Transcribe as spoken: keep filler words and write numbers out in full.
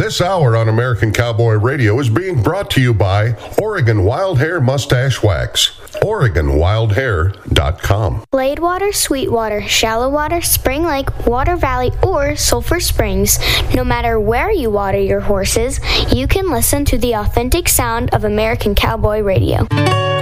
This hour on American Cowboy Radio is being brought to you by Oregon Wild Hair Mustache Wax. Oregon Wild Hair dot com. Gladewater, Sweetwater, Shallow Water, Spring Lake, Water Valley, or Sulphur Springs. No matter where you water your horses, you can listen to the authentic sound of American Cowboy Radio.